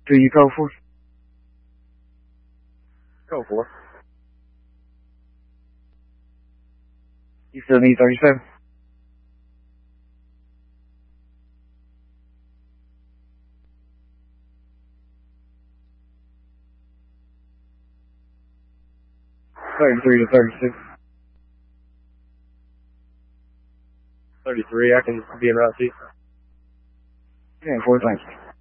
Do you go for? Go for. You still need 37? $33 to $36. 33, I can be in route 2. 10-4, thank you.